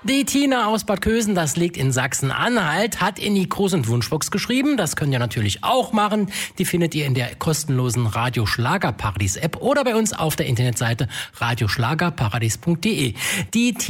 Die Tina aus Bad Kösen, das liegt in Sachsen-Anhalt, hat in die Gruß- und Wunschbox geschrieben. Das könnt ihr natürlich auch machen. Die findet ihr in der kostenlosen Radio Schlagerparadies App oder bei uns auf der Internetseite radioschlagerparadies.de. Die